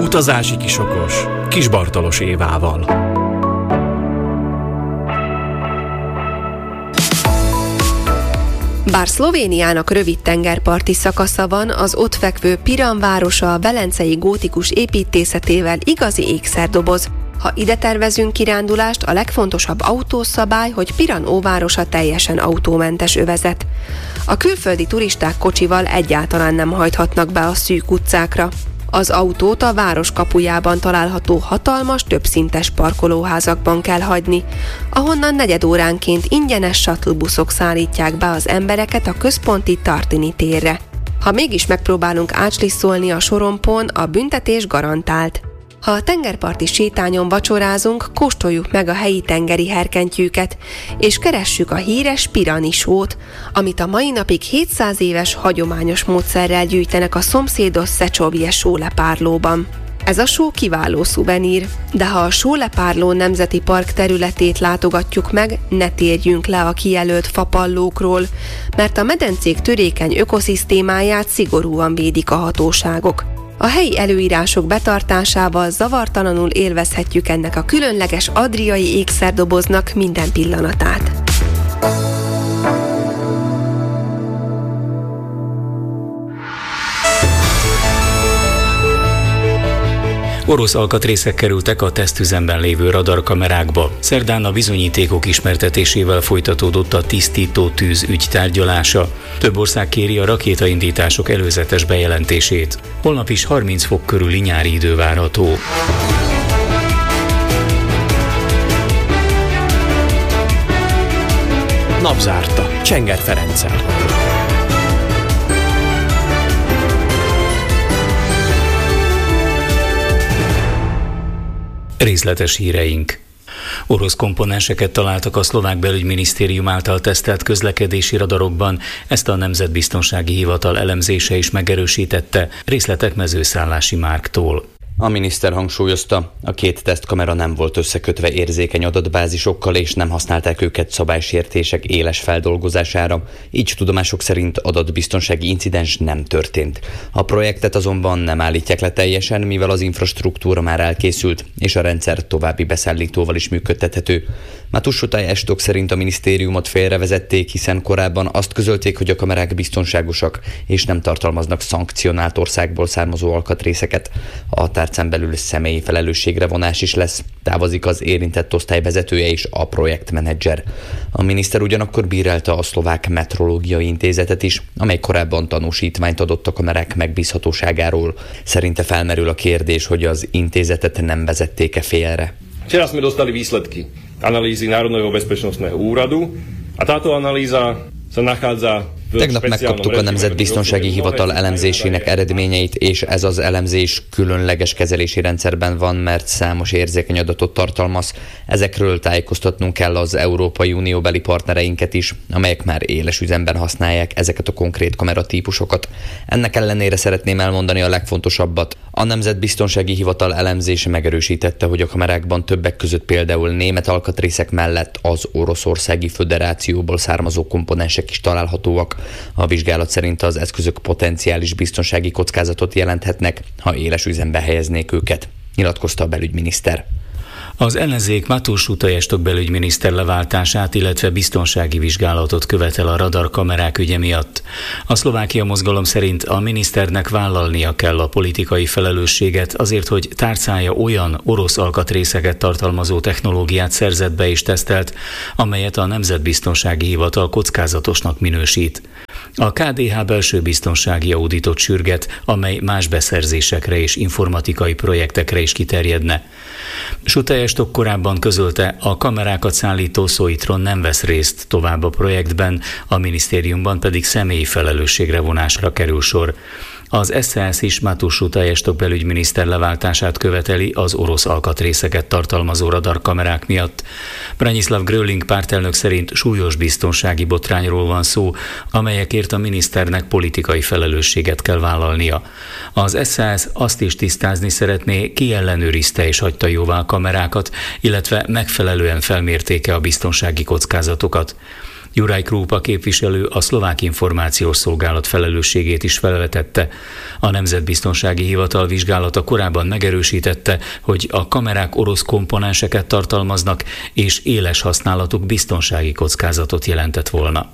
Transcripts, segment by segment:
Utazási kisokos Kis Bartalos Évával. Bár Szlovéniának rövid tengerparti szakasza van, az ott fekvő Piran városa a velencei gótikus építészetével igazi ékszerdoboz. Ha ide tervezünk kirándulást, a legfontosabb autószabály, hogy Piran óvárosa teljesen autómentes övezet. A külföldi turisták kocsival egyáltalán nem hajthatnak be a szűk utcákra. Az autót a város kapujában található hatalmas, többszintes parkolóházakban kell hagyni, ahonnan negyedóránként ingyenes shuttle-buszok szállítják be az embereket a központi Tartini térre. Ha mégis megpróbálunk átslisszolni a sorompón, a büntetés garantált. Ha a tengerparti sétányon vacsorázunk, kóstoljuk meg a helyi tengeri herkentyűket, és keressük a híres pirani sót, amit a mai napig 700 éves hagyományos módszerrel gyűjtenek a szomszédos Szecsovje sólepárlóban. Ez a só kiváló szuvenír, de ha a Sólepárló Nemzeti Park területét látogatjuk meg, ne térjünk le a kijelölt fapallókról, mert a medencék törékeny ökoszisztémáját szigorúan védik a hatóságok. A helyi előírások betartásával zavartalanul élvezhetjük ennek a különleges adriai ékszerdoboznak minden pillanatát. Orosz alkatrészek kerültek a tesztüzemben lévő radarkamerákba. Szerdán a bizonyítékok ismertetésével folytatódott a tisztító tűz ügy tárgyalása. Több ország kéri a rakétaindítások előzetes bejelentését. Holnap is 30 fok körüli nyári idő várható. Napzárta Csenger Ferenccel. Részletes híreink. Orosz komponenseket találtak a szlovák belügyminisztérium által tesztelt közlekedési radarokban, ezt a Nemzetbiztonsági Hivatal elemzése is megerősítette, részletek Mezőszállási Márktól. A miniszter hangsúlyozta, a két tesztkamera nem volt összekötve érzékeny adatbázisokkal, és nem használták őket szabálysértések éles feldolgozására, így tudomások szerint adatbiztonsági incidens nem történt. A projektet azonban nem állítják le teljesen, mivel az infrastruktúra már elkészült, és a rendszer további beszállítóval is működtethető. Matusotai Estok szerint a minisztériumot félrevezették, hiszen korábban azt közölték, hogy a kamerák biztonságosak, és nem tartalmaznak szankcionált országból származó alkatrészeket. A tárcán belül személyi felelősségre vonás is lesz, távozik az érintett osztály vezetője és a projektmenedzser. A miniszter ugyanakkor bírálta a Szlovák Metrológiai Intézetet is, amely korábban tanúsítványt adott a kamerák megbízhatóságáról. Szerinte felmerül a kérdés, hogy az intézetet nem vezették-e félre. Včera sme dostali výsledky analýzy Národného bezpečnostného úradu a táto analýza sa nachádza. Tegnap megkaptuk a Nemzetbiztonsági Hivatal elemzésének eredményeit, és ez az elemzés különleges kezelési rendszerben van, mert számos érzékeny adatot tartalmaz. Ezekről tájékoztatnunk kell az Európai Unióbeli partnereinket is, amelyek már éles üzemben használják ezeket a konkrét kameratípusokat. Ennek ellenére szeretném elmondani a legfontosabbat. A Nemzetbiztonsági Hivatal elemzése megerősítette, hogy a kamerákban többek között például német alkatrészek mellett az Oroszországi Föderációból származó komponensek is találhatóak. A vizsgálat szerint az eszközök potenciális biztonsági kockázatot jelenthetnek, ha éles üzembe helyeznék őket, nyilatkozta a belügyminiszter. Az ellenzék Matusotai Estok belügyminiszter leváltását, illetve biztonsági vizsgálatot követel a radarkamerák ügye miatt. A Szlovákia mozgalom szerint a miniszternek vállalnia kell a politikai felelősséget azért, hogy tárcája olyan orosz alkatrészeket tartalmazó technológiát szerzett be és tesztelt, amelyet a Nemzetbiztonsági Hivatal kockázatosnak minősít. A KDH belső biztonsági auditot sürget, amely más beszerzésekre és informatikai projektekre is kiterjedne. Sutai Estok korábban közölte, a kamerákat szállító Soitron nem vesz részt tovább a projektben, a minisztériumban pedig személyi felelősségre vonásra kerül sor. Az SZSZ is Matusotai Estok belügyminiszter leváltását követeli az orosz alkatrészeket tartalmazó radarkamerák miatt. Branislav Gröling pártelnök szerint súlyos biztonsági botrányról van szó, amelyekért a miniszternek politikai felelősséget kell vállalnia. Az SZSZ azt is tisztázni szeretné, ki ellenőrizte és hagyta jóvá a kamerákat, illetve megfelelően felmérték-e a biztonsági kockázatokat. Juraj Krupa képviselő a szlovák információs szolgálat felelősségét is felvetette. A Nemzetbiztonsági Hivatal vizsgálata korábban megerősítette, hogy a kamerák orosz komponenseket tartalmaznak, és éles használatuk biztonsági kockázatot jelentett volna.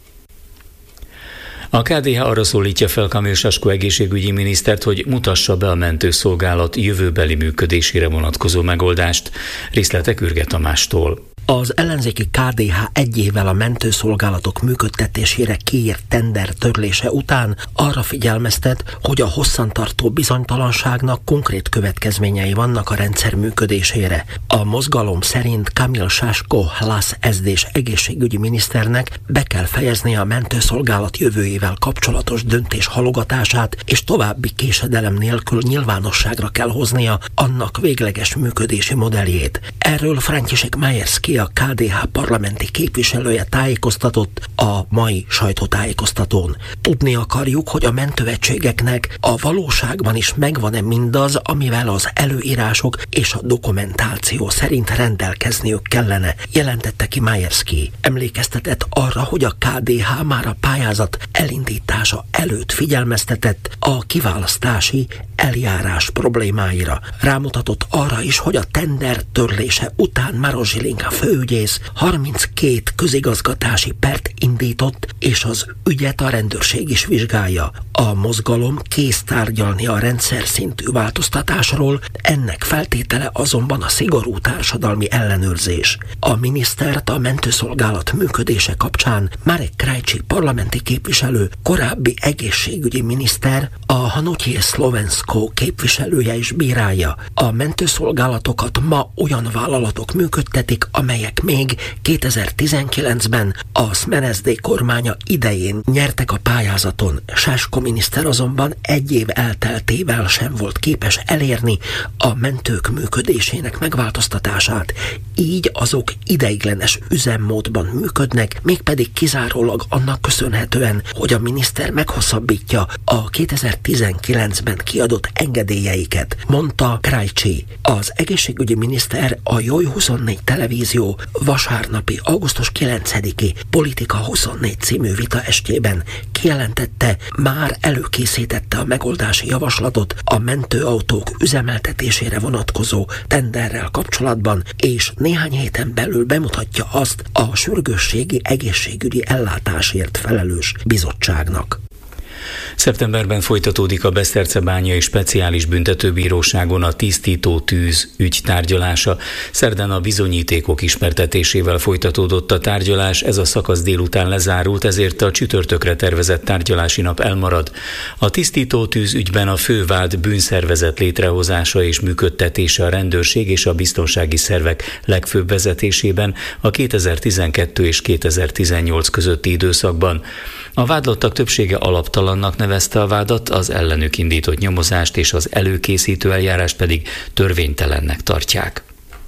A KDH arra szólítja fel Kamil Sasko egészségügyi minisztert, hogy mutassa be a mentőszolgálat jövőbeli működésére vonatkozó megoldást. Részletek Ürge Tamástól. Az ellenzéki KDH egy évvel a mentőszolgálatok működtetésére kiírt tender törlése után arra figyelmeztet, hogy a hosszantartó bizonytalanságnak konkrét következményei vannak a rendszer működésére. A mozgalom szerint Kamil Sasko Hlas SD-s egészségügyi miniszternek be kell fejeznie a mentőszolgálat jövőjével kapcsolatos döntés halogatását, és további késedelem nélkül nyilvánosságra kell hoznia annak végleges működési modelljét. Erről František Majerski, a KDH parlamenti képviselője tájékoztatott a mai sajtótájékoztatón. Tudni akarjuk, hogy a mentőegységeknek a valóságban is megvan-e mindaz, amivel az előírások és a dokumentáció szerint rendelkezniük kellene, jelentette ki Majerski. Emlékeztetett arra, hogy a KDH már a pályázat elindítása előtt figyelmeztetett a kiválasztási eljárás problémáira. Rámutatott arra is, hogy a tender törlése után Maroš Žilinka főügyész 32 közigazgatási pert indított, és az ügyet a rendőrség is vizsgálja. A mozgalom kész tárgyalni a rendszer szintű változtatásról, ennek feltétele azonban a szigorú társadalmi ellenőrzés. A minisztert a mentőszolgálat működése kapcsán Marek Krajčí parlamenti képviselő, korábbi egészségügyi miniszter, a Hnutie Slovensko képviselője is bírálja. A mentőszolgálatokat ma olyan vállalatok működtetik, amelyek még 2019-ben a SMERSZD kormánya idején nyertek a pályázaton. Sasko miniszter azonban egy év elteltével sem volt képes elérni a mentők működésének megváltoztatását. Így azok ideiglenes üzemmódban működnek, mégpedig kizárólag annak köszönhetően, hogy a miniszter meghosszabbítja a 2019-ben kiadott engedélyeiket, mondta Krajčí. Az egészségügyi miniszter a Joj 24 televízió vasárnapi augusztus 9-i Politika 24 című vita estjében kijelentette, már előkészítette a megoldási javaslatot a mentőautók üzemeltetésére vonatkozó tenderrel kapcsolatban, és néhány héten belül bemutatja azt a sürgősségi egészségügyi ellátásért felelős bizottságnak. Szeptemberben folytatódik a Besztercebányai Speciális Büntetőbíróságon a tisztító tűz ügy tárgyalása. Szerdán a bizonyítékok ismertetésével folytatódott a tárgyalás, ez a szakasz délután lezárult, ezért a csütörtökre tervezett tárgyalási nap elmarad. A tisztító tűz ügyben a fő vád bűnszervezet létrehozása és működtetése a rendőrség és a biztonsági szervek legfőbb vezetésében a 2012 és 2018 közötti időszakban. A vádlottak többsége alaptalannak nevezte a vádat, az ellenük indított nyomozást és az előkészítő eljárást pedig törvénytelennek tartják.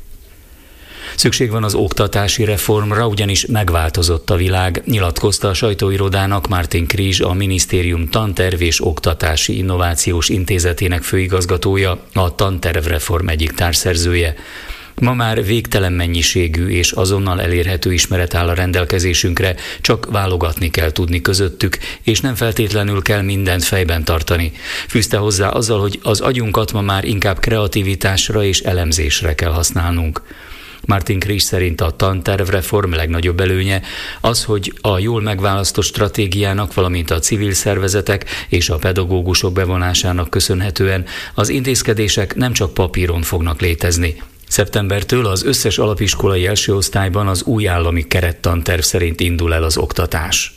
Szükség van az oktatási reformra, ugyanis megváltozott a világ, nyilatkozta a sajtóirodának Martin Krizs, a minisztérium Tanterv és Oktatási Innovációs Intézetének főigazgatója, a Tantervreform egyik társszerzője. Ma már végtelen mennyiségű és azonnal elérhető ismeret áll a rendelkezésünkre, csak válogatni kell tudni közöttük, és nem feltétlenül kell mindent fejben tartani. Fűzte hozzá azzal, hogy az agyunkat ma már inkább kreativitásra és elemzésre kell használnunk. Martin Krizs szerint a tantervreform legnagyobb előnye az, hogy a jól megválasztott stratégiának, valamint a civil szervezetek és a pedagógusok bevonásának köszönhetően az intézkedések nem csak papíron fognak létezni. Szeptembertől az összes alapiskolai első osztályban az új állami kerettanterv szerint indul el az oktatás.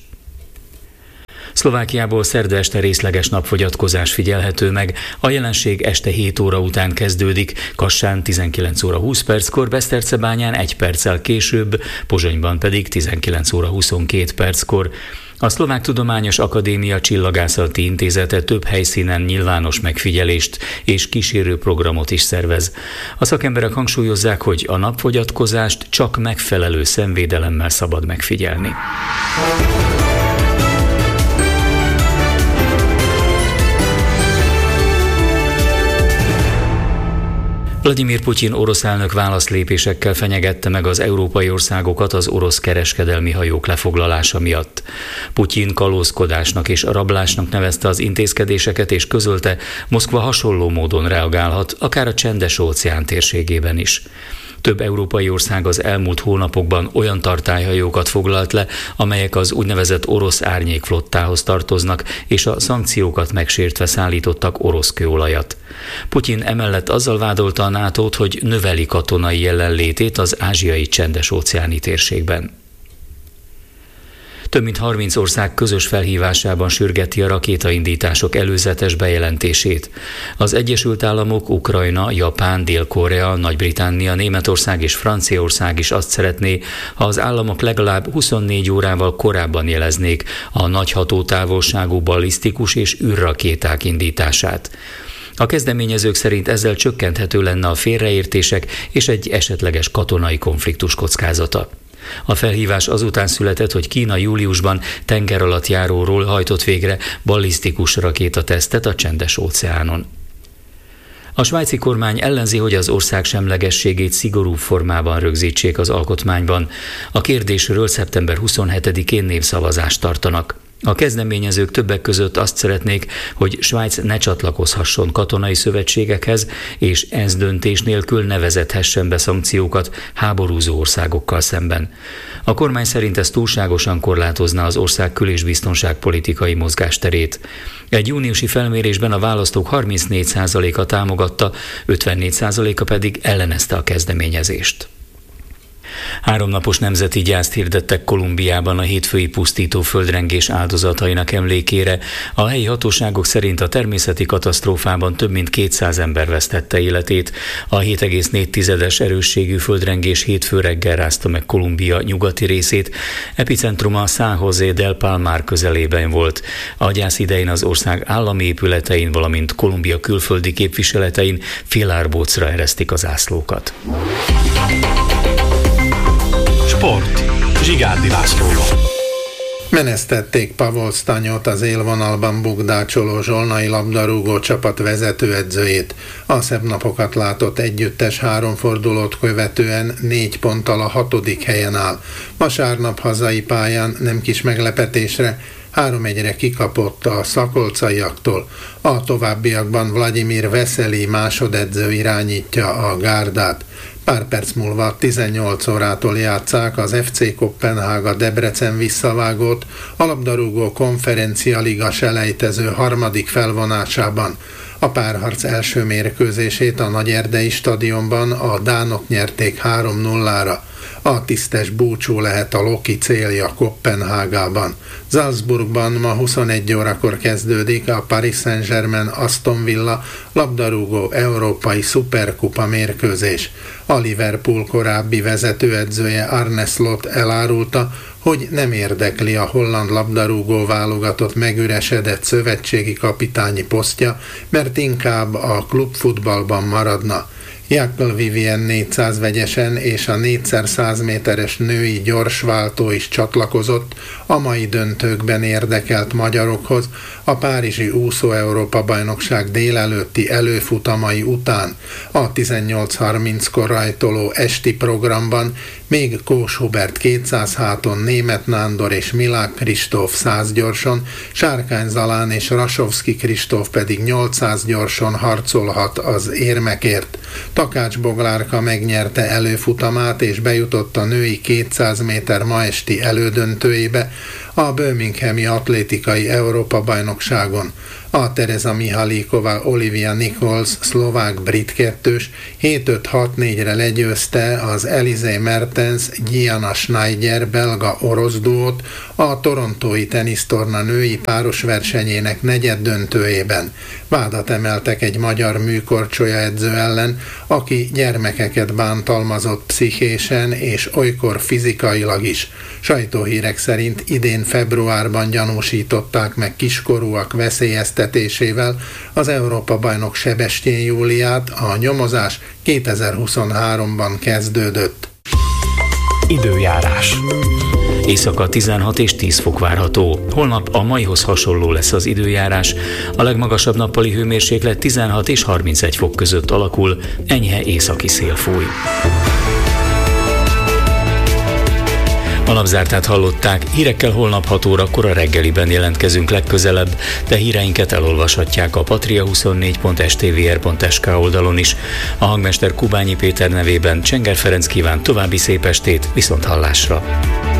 Szlovákiából szerda este részleges napfogyatkozás figyelhető meg, a jelenség este 7 óra után kezdődik, Kassán 19 óra 20 perckor, Besztercebányán 1 perccel később, Pozsonyban pedig 19 óra 22 perckor. A Szlovák Tudományos Akadémia Csillagászati Intézete több helyszínen nyilvános megfigyelést és kísérő programot is szervez. A szakemberek hangsúlyozzák, hogy a napfogyatkozást csak megfelelő szemvédelemmel szabad megfigyelni. Vladimir Putyin orosz elnök válaszlépésekkel fenyegette meg az európai országokat az orosz kereskedelmi hajók lefoglalása miatt. Putyin kalózkodásnak és rablásnak nevezte az intézkedéseket, és közölte, Moszkva hasonló módon reagálhat, akár a Csendes-óceán térségében is. Több európai ország az elmúlt hónapokban olyan tartályhajókat foglalt le, amelyek az úgynevezett orosz árnyékflottához tartoznak, és a szankciókat megsértve szállítottak orosz kőolajat. Putyin emellett azzal vádolta a NATO-t, hogy növeli katonai jelenlétét az ázsiai Csendes-óceáni térségben. Több mint 30 ország közös felhívásában sürgeti a rakétaindítások előzetes bejelentését. Az Egyesült Államok, Ukrajna, Japán, Dél-Korea, Nagy-Britannia, Németország és Franciaország is azt szeretné, ha az államok legalább 24 órával korábban jeleznék a nagy hatótávolságú ballisztikus és űrrakéták indítását. A kezdeményezők szerint ezzel csökkenthető lenne a félreértések és egy esetleges katonai konfliktus kockázata. A felhívás azután született, hogy Kína júliusban tengeralattjáróról hajtott végre ballisztikus rakétatesztet a Csendes-óceánon. A svájci kormány ellenzi, hogy az ország semlegességét szigorú formában rögzítsék az alkotmányban. A kérdésről szeptember 27-én népszavazást tartanak. A kezdeményezők többek között azt szeretnék, hogy Svájc ne csatlakozhasson katonai szövetségekhez, és ENSZ döntés nélkül ne vezethessen be szankciókat háborúzó országokkal szemben. A kormány szerint ez túlságosan korlátozná az ország kül- és biztonságpolitikai mozgásterét. Egy júniusi felmérésben a választók 34%-a támogatta, 54%-a pedig ellenezte a kezdeményezést. 3 napos nemzeti gyászt hirdettek Kolumbiában a hétfői pusztító földrengés áldozatainak emlékére. A helyi hatóságok szerint a természeti katasztrófában több mint 200 ember vesztette életét. A 7,4-es erősségű földrengés hétfő reggel rázta meg Kolumbia nyugati részét. Epicentruma San José del Palmar közelében volt. A gyász idején az ország állami épületein, valamint Kolumbia külföldi képviseletein félárbócra eresztik az zászlókat. Sport. Zsigárdi Lászlóval. Menesztették Pavol Stanyot, az élvonalban bukdácsoló zsolnai labdarúgó csapat vezetőedzőjét. A szebb napokat látott együttes 3 fordulót követően 4 ponttal a 6. helyen áll. Vasárnap hazai pályán nem kis meglepetésre 3-1-re kikapott a szakolcaiaktól. A továbbiakban Vladimir Veseli másodedző irányítja a gárdát. Pár perc múlva 18 órától játsszák az FC Koppenhága Debrecen visszavágót a labdarúgó konferencialiga selejtező 3. felvonásában. A párharc első mérkőzését a Nagyerdei stadionban a dánok nyerték 3-0-ra. A tisztes búcsú lehet a Loki célja Koppenhágában. Salzburgban ma 21 órakor kezdődik a Paris Saint-Germain Aston Villa labdarúgó európai szuperkupa mérkőzés. A Liverpool korábbi vezetőedzője Arne Slot elárulta, hogy nem érdekli a holland labdarúgó válogatott megüresedett szövetségi kapitányi posztja, mert inkább a klubfutballban maradna. Jackal Vivien 400 vegyesen és a 4x100 méteres női gyorsváltó is csatlakozott a mai döntőkben érdekelt magyarokhoz a párizsi úszó-Európa-bajnokság délelőtti előfutamai után. A 18:30-kor rajtoló esti programban még Kós Hubert 200 háton, Németh Nándor és Milák Kristóf 100 gyorson, Sárkány Zalán és Rasovszki Kristóf pedig 800 gyorson harcolhat az érmekért. Takács Boglárka megnyerte előfutamát és bejutott a női 200 méter ma esti elődöntőjébe a Birminghami atlétikai Európa-bajnokságon. A Tereza Mihalíková Olivia Nichols szlovák-brit kettős 7-5-6-4-re legyőzte az Elise Mertens Gianna Schneider belga orosz duót a torontói tenisztorna női páros versenyének negyeddöntőjében. Vádat emeltek egy magyar műkorcsolya edző ellen, aki gyermekeket bántalmazott pszichésen és olykor fizikailag is. Sajtóhírek szerint idén februárban gyanúsították meg kiskorúak veszélyeztetésével az Európa-bajnok Sebestyén Júliát, a nyomozás 2023-ban kezdődött. Időjárás. Éjszaka 16 és 10 fok várható. Holnap a maihoz hasonló lesz az időjárás. A legmagasabb nappali hőmérséklet 16 és 31 fok között alakul, enyhe északi szél fúj. A napzártát hallották, hírekkel holnap 6 órakor a reggeliben jelentkezünk legközelebb, de híreinket elolvashatják a patria24.stvr.sk oldalon is. A hangmester Kubányi Péter nevében Csenger Ferenc kíván további szép estét, viszonthallásra!